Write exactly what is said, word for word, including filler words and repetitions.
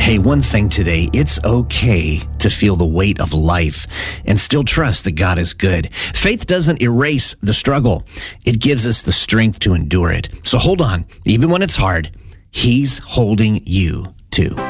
Hey, one thing today, it's okay to feel the weight of life and still trust that God is good. Faith doesn't erase the struggle. It gives us the strength to endure it. So hold on, even when it's hard, He's holding you too.